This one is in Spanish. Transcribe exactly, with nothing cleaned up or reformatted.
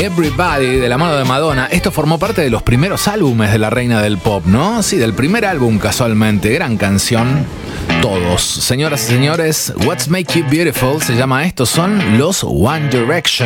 Everybody de la mano de Madonna. Esto formó parte de los primeros álbumes de la reina del pop, ¿no? Sí, del primer álbum casualmente. Gran canción. Todos. Señoras y señores, What's Make You Beautiful se llama esto. Son los One Direction.